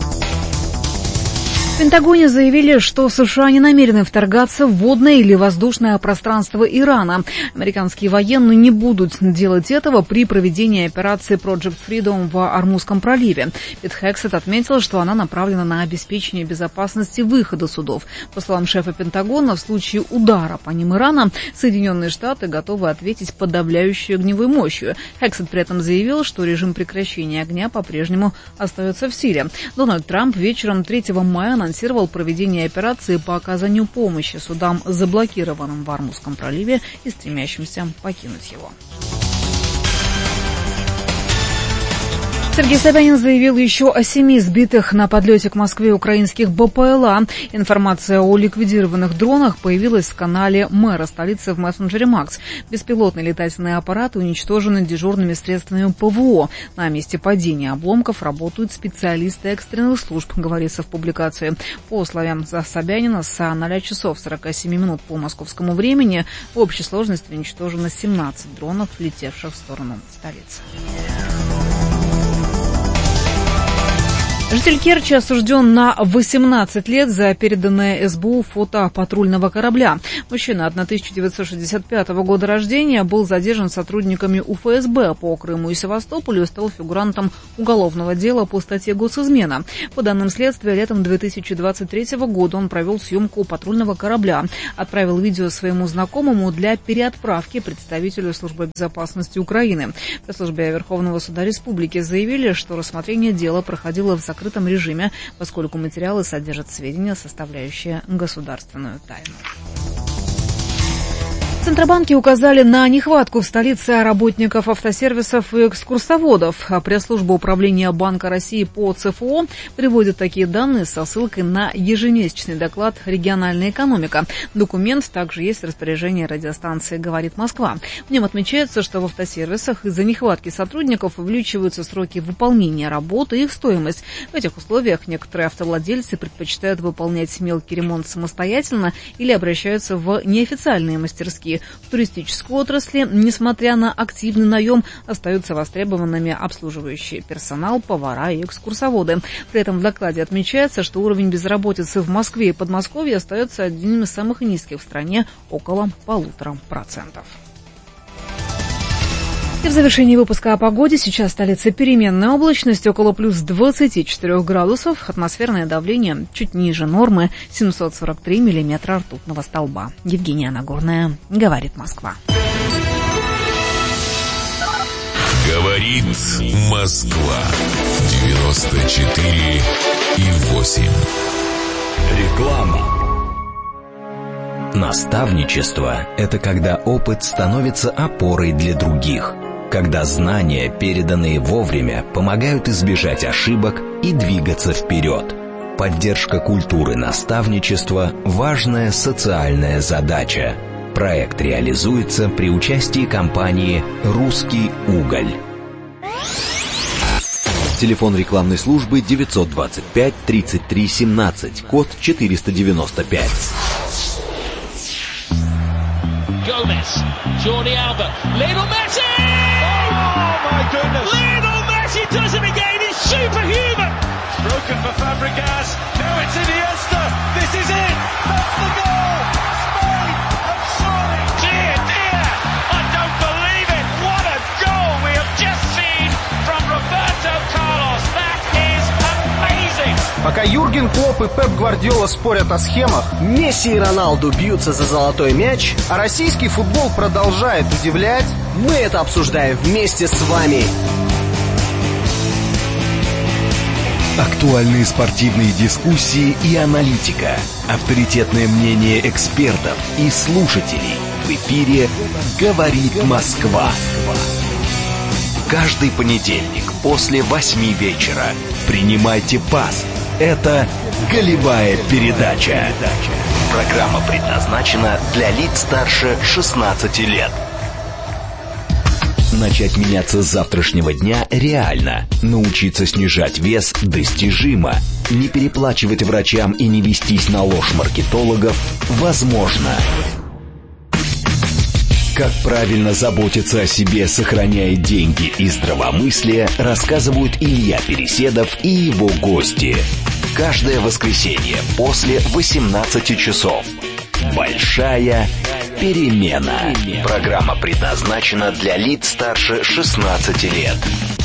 В Пентагоне заявили, что США не намерены вторгаться в водное или воздушное пространство Ирана. Американские военные не будут делать этого при проведении операции Project Freedom в Ормузском проливе. Пит Хексет отметил, что она направлена на обеспечение безопасности выхода судов. По словам шефа Пентагона, в случае удара по ним Ирана, Соединенные Штаты готовы ответить подавляющей огневой мощью. Хексет при этом заявил, что режим прекращения огня по-прежнему остается в силе. Дональд Трамп вечером третьего мая на анонсировал проведение операции по оказанию помощи судам, заблокированным в Ормузском проливе и стремящимся покинуть его. Сергей Собянин заявил еще о семи сбитых на подлете к Москве украинских БПЛА. Информация о ликвидированных дронах появилась в канале мэра столицы в мессенджере Макс. Беспилотные летательные аппараты уничтожены дежурными средствами ПВО. На месте падения обломков работают специалисты экстренных служб, говорится в публикации. По словам Собянина, с ноля часов сорока семи минут по московскому времени в общей сложности уничтожено семнадцать дронов, летевших в сторону столицы. Житель Керчи осужден на восемнадцать лет за переданное эс бэ у фото патрульного корабля. Мужчина тысяча девятьсот шестьдесят пятого года рождения был задержан сотрудниками у эф эс бэ по Крыму и Севастополю и стал фигурантом уголовного дела по статье «Госизмена». По данным следствия, летом две тысячи двадцать третьего года он провел съемку патрульного корабля, отправил видео своему знакомому для переотправки представителю службы безопасности Украины. В службе Верховного суда Республики заявили, что рассмотрение дела проходило в закрытом В закрытом режиме, поскольку материалы содержат сведения, составляющие государственную тайну. В Центробанке указали на нехватку в столице работников автосервисов и экскурсоводов. Пресс-служба управления Банка России по цэ эф о приводит такие данные со ссылкой на ежемесячный доклад «Региональная экономика». Документ также есть в распоряжении радиостанции «Говорит Москва». В нем отмечается, что в автосервисах из-за нехватки сотрудников увеличиваются сроки выполнения работы и их стоимость. В этих условиях некоторые автовладельцы предпочитают выполнять мелкий ремонт самостоятельно или обращаются в неофициальные мастерские. В туристической отрасли, несмотря на активный наем, остаются востребованными обслуживающий персонал, повара и экскурсоводы. При этом в докладе отмечается, что уровень безработицы в Москве и Подмосковье остается одним из самых низких в стране, около полутора процентов. И в завершении выпуска о погоде. Сейчас в столице переменная облачность, около плюс двадцати четырёх градусов. Атмосферное давление чуть ниже нормы, семьсот сорок три миллиметра ртутного столба. Евгения Нагорная, «Говорит Москва». Говорит Москва. девяносто четыре и восемь. Реклама. Наставничество – это когда опыт становится опорой для других. Когда знания, переданные вовремя, помогают избежать ошибок и двигаться вперед. Поддержка культуры наставничества – важная социальная задача. Проект реализуется при участии компании «Русский уголь». Телефон рекламной службы девятьсот двадцать пять тридцать три семнадцать, код четыреста девяносто пять. Gomez, Jordi Alba, Lionel Messi! Oh my goodness! Lionel Messi does it again, he's superhuman! It's broken for Fabregas, now it's Iniesta, this is it! That's the goal! Spain have scored! Dear, dear, I don't believe it! What a goal we have just seen from Roberto Carlos! That is amazing! Пока Юрген Клопп и Пеп Гвардиола спорят о схемах, Месси и Роналду бьются за золотой мяч, а российский футбол продолжает удивлять, мы это обсуждаем вместе с вами. Актуальные спортивные дискуссии и аналитика, авторитетное мнение экспертов и слушателей. В эфире «Говорит Москва». Каждый понедельник после восьми вечера принимайте пас. Это «Голевая передача». Программа предназначена для лиц старше шестнадцати лет. Начать меняться с завтрашнего дня реально. Научиться снижать вес достижимо. Не переплачивать врачам и не вестись на ложь маркетологов возможно. Как правильно заботиться о себе, сохраняя деньги и здравомыслие, рассказывают Илья Переседов и его гости. Каждое воскресенье после восемнадцати часов. Большая перемена. Программа предназначена для лиц старше шестнадцати лет.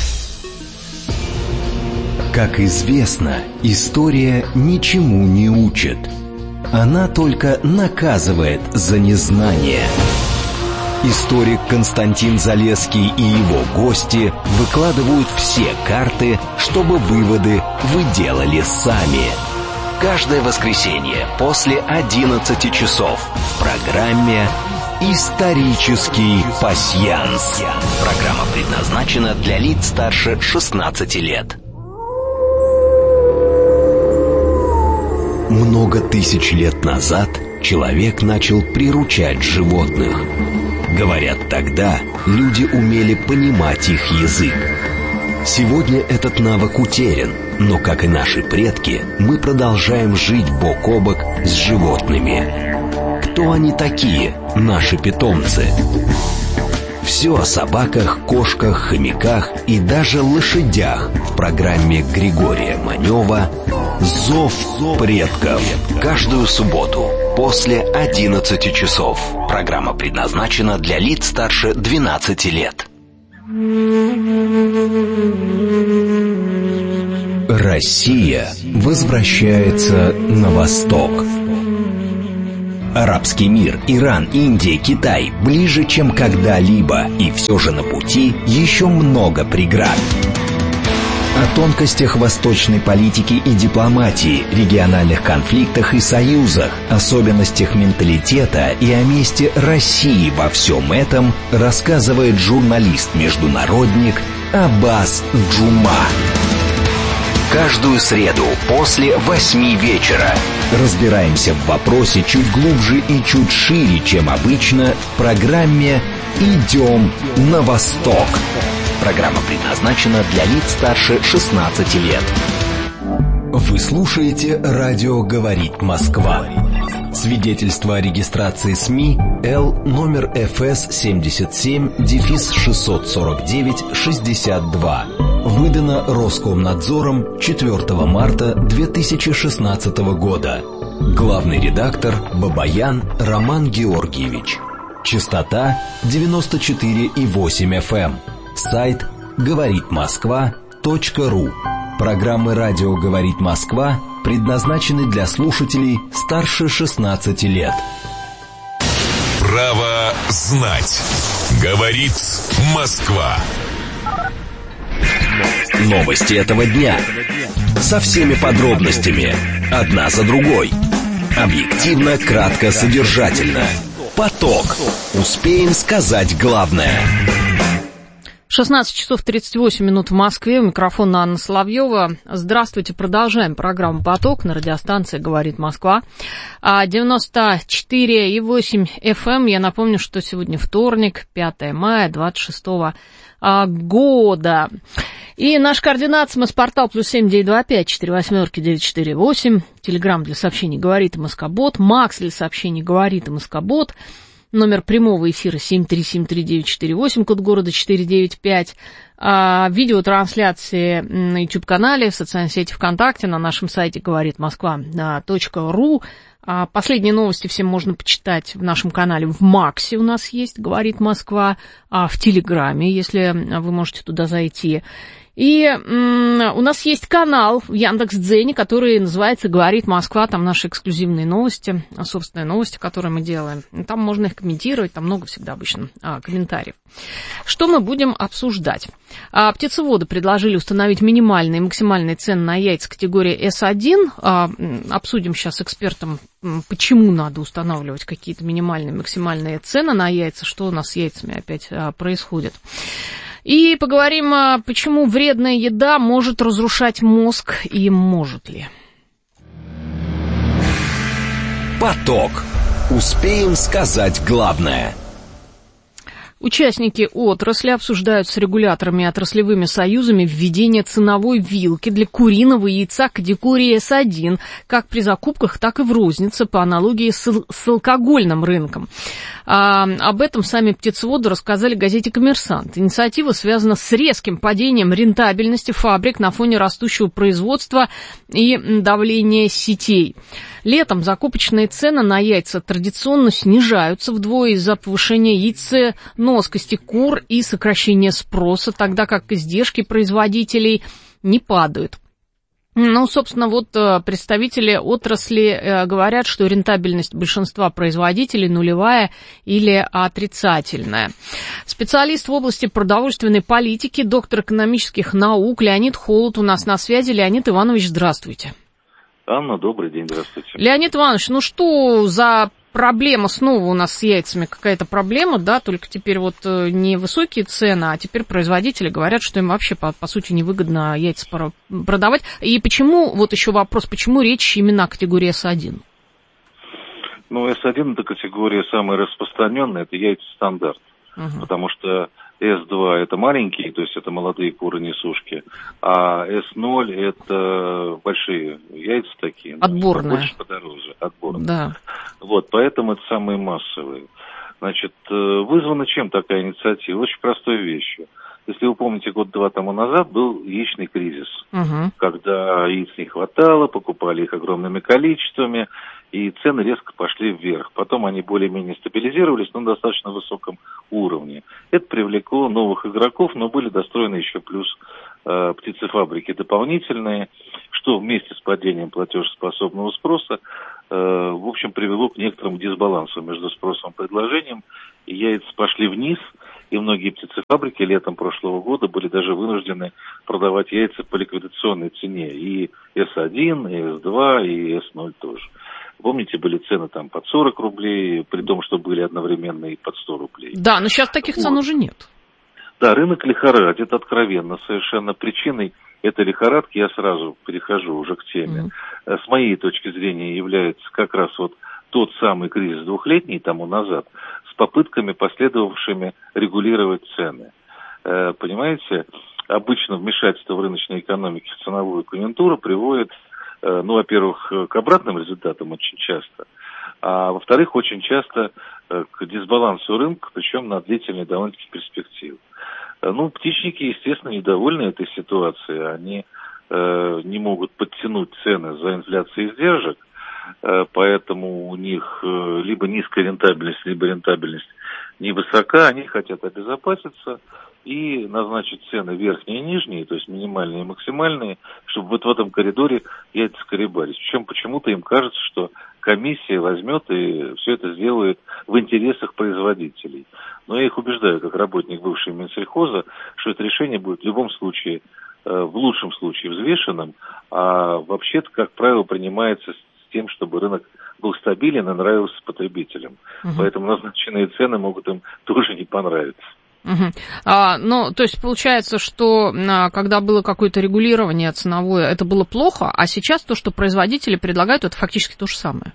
Как известно, история ничему не учит. Она только наказывает за незнание. Историк Константин Залесский и его гости выкладывают все карты, чтобы выводы вы делали сами. Каждое воскресенье после одиннадцати часов в программе «Исторический пасьянс». Программа предназначена для лиц старше шестнадцати лет. Много тысяч лет назад человек начал приручать животных. Говорят, тогда люди умели понимать их язык. Сегодня этот навык утерян, но, как и наши предки, мы продолжаем жить бок о бок с животными. Кто они такие, наши питомцы? Все о собаках, кошках, хомяках и даже лошадях в программе Григория Манева «Зов предков». Каждую субботу после одиннадцати часов. Программа предназначена для лиц старше двенадцати лет. Россия возвращается на восток. Арабский мир, Иран, Индия, Китай ближе, чем когда-либо, и все же на пути еще много преград. О тонкостях восточной политики и дипломатии, региональных конфликтах и союзах, особенностях менталитета и о месте России во всем этом рассказывает журналист-международник Аббас Джума. Каждую среду после восьми вечера разбираемся в вопросе чуть глубже и чуть шире, чем обычно, в программе «Идем на восток». Программа предназначена для лиц старше шестнадцати лет. Вы слушаете «Радио говорит Москва». Свидетельство о регистрации СМИ Л номер эф эс семьдесят семь шестьсот сорок девять шестьдесят два. Выдано Роскомнадзором четвёртого марта две тысячи шестнадцатого года. Главный редактор Бабаян Роман Георгиевич. Частота девяносто четыре и восемь эф эм. Сайт говорит москва точка ру. Программы «Радио говорит Москва» предназначены для слушателей старше шестнадцати лет. Право знать. Говорит Москва. Новости этого дня. Со всеми подробностями. Одна за другой. Объективно, кратко, содержательно. Поток. Успеем сказать главное. шестнадцать часов тридцать восемь минут в Москве. У микрофона Анна Соловьева. Здравствуйте. Продолжаем программу «Поток» на радиостанции «Говорит Москва». девяносто четыре и восемь эф эм. Я напомню, что сегодня вторник, пятое мая двадцать шестого года. И наш координат СМС-портал плюс семь девять два пять четыре восьмерки девять четыре восемь. Телеграм для сообщений «Говорит МСК-бот». Макс для сообщений «Говорит МСК-бот». Номер прямого эфира семь три семь три девять четыре восемь, код города четыре девять пять. А, видеотрансляции на YouTube-канале, в социальной сети ВКонтакте, на нашем сайте говорит москва точка ру. А, последние новости всем можно почитать в нашем канале в Максе у нас есть, говорит Москва, а в Телеграме, если вы можете туда зайти. И м- у нас есть канал в Яндекс.Дзене, который называется «Говорит Москва». Там наши эксклюзивные новости, собственные новости, которые мы делаем. Там можно их комментировать, там много всегда обычно а, комментариев. Что мы будем обсуждать? А, птицеводы предложили установить минимальные и максимальные цены на яйца категории эс один. А, обсудим сейчас с экспертом, почему надо устанавливать какие-то минимальные и максимальные цены на яйца, что у нас с яйцами опять а, происходит. И поговорим, почему вредная еда может разрушать мозг и может ли. Поток. Успеем сказать главное. Участники отрасли обсуждают с регуляторами и отраслевыми союзами введение ценовой вилки для куриного яйца категории эс один, как при закупках, так и в рознице, по аналогии с, с алкогольным рынком. А, об этом сами птицеводы рассказали газете «Коммерсант». Инициатива связана с резким падением рентабельности фабрик на фоне растущего производства и давления сетей. Летом закупочные цены на яйца традиционно снижаются вдвое из-за повышения яйценоскости кур и сокращения спроса, тогда как издержки производителей не падают. Ну, собственно, вот представители отрасли говорят, что рентабельность большинства производителей нулевая или отрицательная. Специалист в области продовольственной политики, доктор экономических наук Леонид Холод у нас на связи. Леонид Иванович, здравствуйте. Анна, добрый день, здравствуйте. Леонид Иванович, ну что за проблема снова у нас с яйцами? Какая-то проблема, да, только теперь вот не высокие цены, а теперь производители говорят, что им вообще, по, по сути, невыгодно яйца продавать. И почему, вот еще вопрос, почему речь именно о категории эс один? Ну, эс один это категория самая распространенная, это яйца стандарт, uh-huh. потому что эс два это маленькие, то есть это молодые куры-несушки, а эс ноль это большие яйца такие. Отборные. Больше подороже, отборные. Да. Вот, поэтому это самые массовые. Значит, вызвана чем такая инициатива? Очень простой вещью. Если вы помните, год-два тому назад был яичный кризис, uh-huh. когда яиц не хватало, покупали их огромными количествами, и цены резко пошли вверх. Потом они более-менее стабилизировались, но на достаточно высоком уровне. Это привлекло новых игроков, но были достроены еще плюс э, птицефабрики дополнительные, что вместе с падением платежеспособного спроса, э, в общем, привело к некоторому дисбалансу между спросом и предложением. И яйца пошли вниз, и многие птицефабрики летом прошлого года были даже вынуждены продавать яйца по ликвидационной цене. И эс один, и эс два, и эс ноль тоже. Помните, были цены там под сорок рублей, при том, что были одновременно и под сто рублей. Да, но сейчас таких цен вот. уже нет. Да, рынок лихорадит откровенно. Совершенно причиной этой лихорадки, я сразу перехожу уже к теме, mm-hmm. с моей точки зрения является как раз вот тот самый кризис двухлетний тому назад с попытками, последовавшими регулировать цены. Понимаете, обычно вмешательство в рыночной экономике в ценовую конъюнктуру приводит, ну, во-первых, к обратным результатам очень часто, а во-вторых, очень часто к дисбалансу рынка, причем на длительные довольно-таки перспективы. Ну, птичники, естественно, недовольны этой ситуацией, они э, не могут подтянуть цены за инфляцией издержек, э, поэтому у них э, либо низкая рентабельность, либо рентабельность невысока, они хотят обезопаситься и назначить цены верхние и нижние, то есть минимальные и максимальные, чтобы вот в этом коридоре яйца скоребались. Причем почему-то им кажется, что комиссия возьмет и все это сделает в интересах производителей. Но я их убеждаю, как работник бывшего Минсельхоза, что это решение будет в любом случае, в лучшем случае взвешенным, а вообще-то, как правило, принимается с тем, чтобы рынок был стабилен и нравился потребителям. Угу. Поэтому назначенные цены могут им тоже не понравиться. Угу. А, ну, то есть получается, что а, когда было какое-то регулирование ценовое, это было плохо, а сейчас то, что производители предлагают, это фактически то же самое.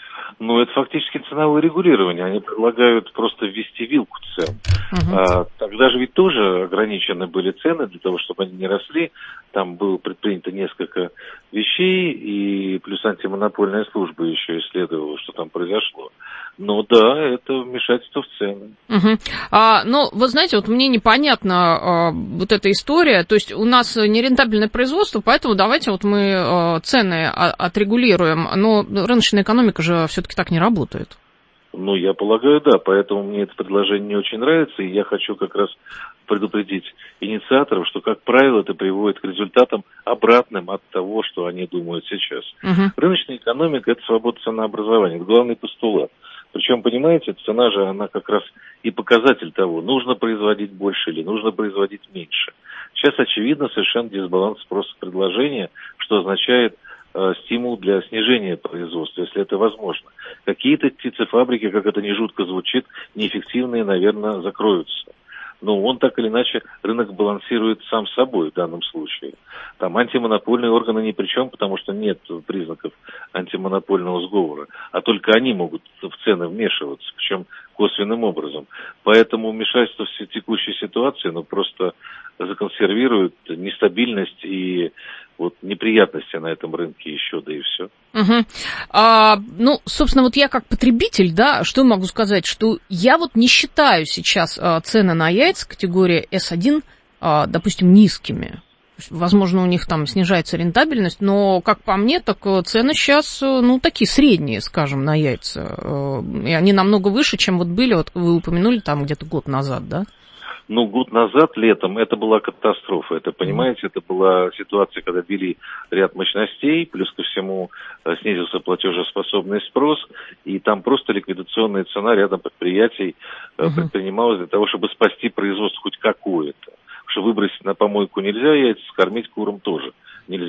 Ну, это фактически ценовое регулирование. Они предлагают просто ввести вилку цен. Uh-huh. А, тогда же ведь тоже ограничены были цены для того, чтобы они не росли. Там было предпринято несколько вещей, и плюс антимонопольная служба еще исследовала, что там произошло. Ну да, это вмешательство в цены. Uh-huh. А, ну, вы знаете, вот мне непонятна а, вот эта история. То есть у нас нерентабельное производство, поэтому давайте вот мы а, цены а, отрегулируем. Но рыночная экономика же все-таки так не работает. Ну, я полагаю, да. Поэтому мне это предложение не очень нравится, и я хочу как раз предупредить инициаторов, что, как правило, это приводит к результатам обратным от того, что они думают сейчас. Uh-huh. Рыночная экономика – это свобода ценообразования, это главный постулат. Причем, понимаете, цена же, она как раз и показатель того, нужно производить больше или нужно производить меньше. Сейчас, очевидно, совершенно дисбаланс спроса-предложения, что означает э, стимул для снижения производства, если это возможно. Какие-то птицефабрики, как это ни жутко звучит, неэффективные, наверное, закроются. Но он так или иначе, рынок балансирует сам собой в данном случае. Там антимонопольные органы ни при чем, потому что нет признаков антимонопольного сговора, а только они могут в цены вмешиваться, причем косвенным образом. Поэтому вмешательство в текущей ситуации, ну, просто законсервирует нестабильность и вот неприятности на этом рынке еще, да и все. Угу. А, ну, собственно, вот я как потребитель, да, что могу сказать, что я вот не считаю сейчас а, цены на яйца категории эс один, а, допустим, низкими. Возможно, у них там снижается рентабельность, но, как по мне, так цены сейчас, ну, такие средние, скажем, на яйца. И они намного выше, чем вот были, вот вы упомянули там где-то год назад, да? Ну, год назад, летом, это была катастрофа. Это, понимаете, это была ситуация, когда ввели ряд мощностей, плюс ко всему снизился платежеспособный спрос, и там просто ликвидационная цена рядом предприятий uh-huh. предпринималась для того, чтобы спасти производство хоть какое-то. Потому что выбросить на помойку нельзя яйца, скормить курам тоже нельзя.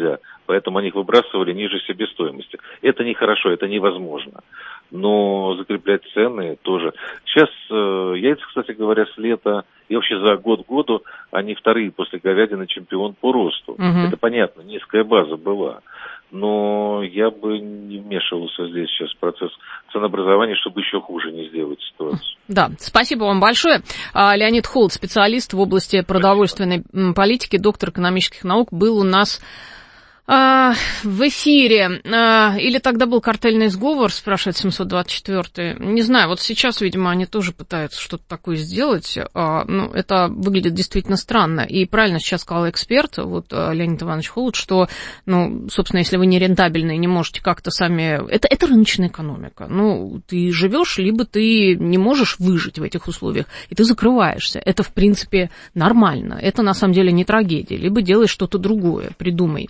поэтому они их выбрасывали ниже себестоимости. Это нехорошо, это невозможно. Но закреплять цены тоже. Сейчас э, яйца, кстати говоря, с лета и вообще за год к году они вторые после говядины чемпион по росту. Угу. Это понятно, низкая база была. Но я бы не вмешивался здесь сейчас в процесс ценообразования, чтобы еще хуже не сделать ситуацию. Да, спасибо вам большое. Леонид Холод, специалист в области продовольственной спасибо. политики, доктор экономических наук, был у нас а, в эфире. А, или тогда был картельный сговор, спрашивает семьсот двадцать четвёртый. Не знаю, вот сейчас, видимо, они тоже пытаются что-то такое сделать. А, ну, это выглядит действительно странно. И правильно сейчас сказал эксперт, вот Леонид Иванович Холод, что, ну, собственно, если вы не рентабельны и не можете как-то сами... Это, это рыночная экономика. Ну, ты живешь, либо ты не можешь выжить в этих условиях, и ты закрываешься. Это, в принципе, нормально. Это, на самом деле, не трагедия. Либо делай что-то другое, придумай.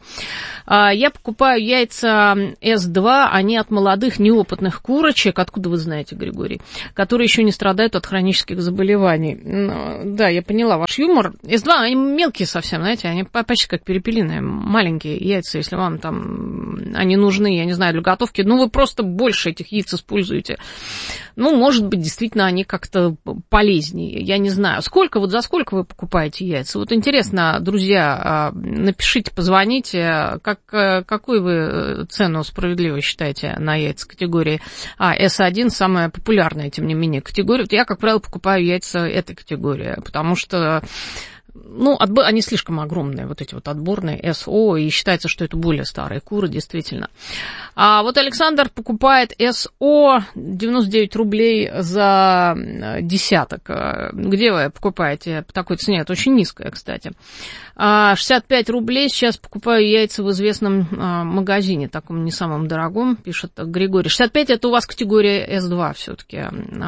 Я покупаю яйца эс два, они от молодых неопытных курочек. Откуда вы знаете, Григорий? Которые еще не страдают от хронических заболеваний. Да, я поняла ваш юмор. эс два, они мелкие совсем, знаете, они почти как перепелиные, маленькие яйца. Если вам там они нужны, я не знаю, для готовки, ну, вы просто больше этих яиц используете. Ну, может быть, действительно, они как-то полезнее, я не знаю. Сколько, вот за сколько вы покупаете яйца? Вот интересно, друзья, напишите, позвоните, как, какую вы цену справедливо считаете на яйца категории а, эс один, самая популярная, тем не менее, категория. Вот я, как правило, покупаю яйца этой категории, потому что... Ну, отбор, они слишком огромные, вот эти вот отборные, эс о, и считается, что это более старые куры, действительно. А вот Александр покупает эс о девяносто девять рублей за десяток. Где вы покупаете по такой цене? Это очень низкая, кстати. шестьдесят пять рублей сейчас покупаю яйца в известном магазине, таком не самом дорогом, пишет Григорий. шестьдесят пять это у вас категория эс два все-таки.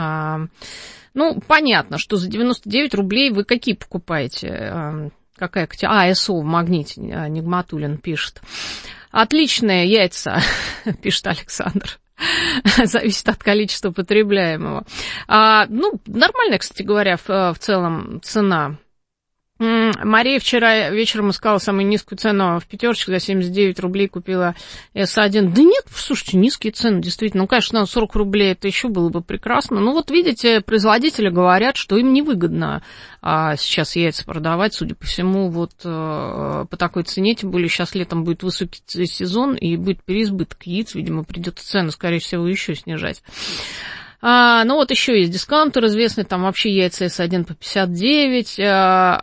Ну, понятно, что за девяносто девять рублей вы какие покупаете? Какая категория? А, эс о в магните, Нигматуллин пишет. Отличные яйца, пишет Александр. Зависит от количества потребляемого. А, ну, нормальная, кстати говоря, в, в целом цена. Мария вчера вечером искала самую низкую цену в пятерочке, за семьдесят девять рублей купила эс один. Да нет, слушайте, низкие цены, действительно. Ну, конечно, сорок рублей это еще было бы прекрасно. Но вот видите, производители говорят, что им невыгодно а, сейчас яйца продавать, судя по всему, вот а, по такой цене. Тем более сейчас летом будет высокий сезон и будет переизбыток яиц. Видимо, придется цену, скорее всего, еще снижать. А, ну, вот еще есть дискаунтер известный, там вообще яйца эс один по пятьдесят девять, а,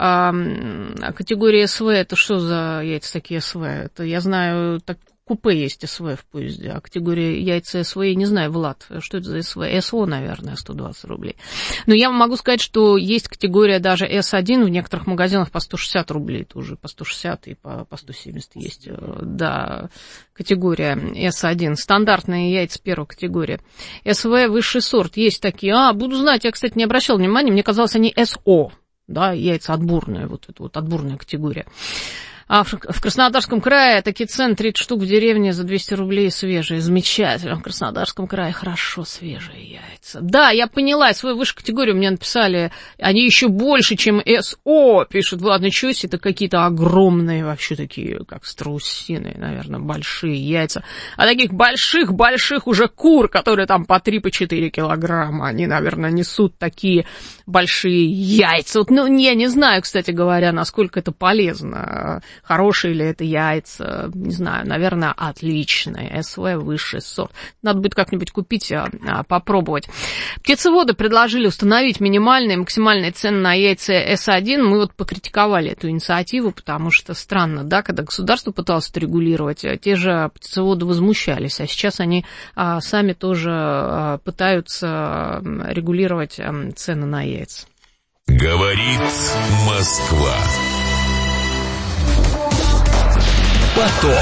а, категория эс вэ, это что за яйца такие эс вэ? Это, я знаю, так, купе есть эс вэ в поезде, а категория яйца эс вэ, я не знаю, Влад, что это за эс вэ? эс о, наверное, сто двадцать рублей. Но я могу сказать, что есть категория даже эс один в некоторых магазинах по сто шестьдесят рублей тоже, по сто шестьдесят и по, по сто семьдесят есть, да, категория эс один, стандартные яйца первой категории. эс вэ высший сорт, есть такие, а, буду знать, я, кстати, не обращал внимания, мне казалось, они эс о, да, яйца отборные, вот это вот отборная категория. А в Краснодарском крае такие цены, тридцать штук в деревне за двести рублей свежие. Замечательно. В Краснодарском крае хорошо свежие яйца. Да, я поняла, свою высшую категорию мне написали, они еще больше, чем эс о, пишут. Ладно, ничего себе, это какие-то огромные вообще такие, как страусиные, наверное, большие яйца. А таких больших-больших уже кур, которые там по три-четыре килограмма, они, наверное, несут такие большие яйца. Вот, ну, я не знаю, кстати говоря, насколько это полезно. Хорошие ли это яйца, не знаю, наверное, отличные. эс вэ высший сорт. Надо будет как-нибудь купить, а, а, попробовать. Птицеводы предложили установить минимальные и максимальные цены на яйца эс один. Мы вот покритиковали эту инициативу, потому что странно, да, когда государство пыталось это регулировать, те же птицеводы возмущались, а сейчас они а, сами тоже а, пытаются регулировать а, цены на яйца. Говорит Москва. Поток.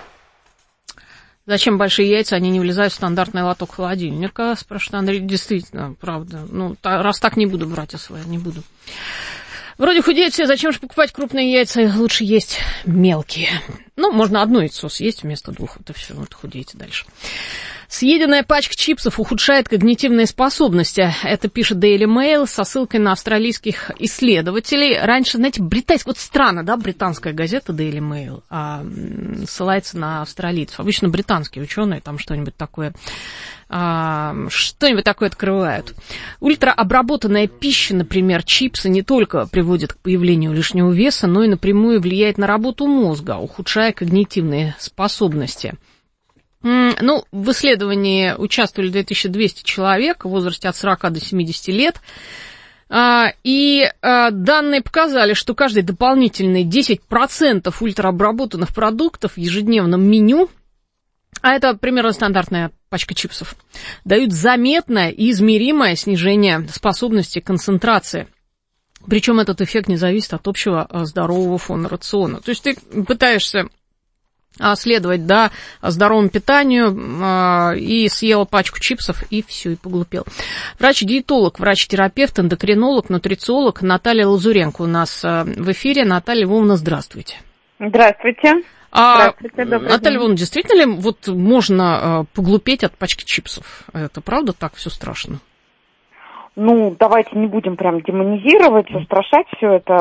Зачем большие яйца, они не влезают в стандартный лоток холодильника, спрашивает Андрей. Действительно, правда. Ну, раз так не буду брать эс вэ, не буду. Вроде худеют все, зачем же покупать крупные яйца, лучше есть мелкие. Ну, можно одно яйцо съесть вместо двух, это все, вот худеете дальше. Съеденная пачка чипсов ухудшает когнитивные способности. Это пишет Daily Mail со ссылкой на австралийских исследователей. Раньше, знаете, британская, вот странно, да, британская газета Daily Mail а, ссылается на австралийцев. Обычно британские ученые там что-нибудь такое, а, что-нибудь такое открывают. Ультраобработанная пища, например, чипсы, не только приводит к появлению лишнего веса, но и напрямую влияет на работу мозга, ухудшая когнитивные способности. Ну, в исследовании участвовали две тысячи двести человек в возрасте от сорока до семидесяти лет. И данные показали, что каждый дополнительный десять процентов ультраобработанных продуктов в ежедневном меню, а это примерно стандартная пачка чипсов, дают заметное и измеримое снижение способности концентрации. Причем этот эффект не зависит от общего здорового фона рациона. То есть ты пытаешься следовать, да, здоровому питанию, э, и съела пачку чипсов, и все, и поглупел. Врач-диетолог, врач-терапевт, эндокринолог, нутрициолог Наталья Лазуренко у нас э, в эфире. Наталья Львовна, здравствуйте. Здравствуйте. А, Наталья Львовна, действительно ли вот можно э, поглупеть от пачки чипсов? Это правда так все страшно? Ну, давайте не будем прям демонизировать, устрашать все это.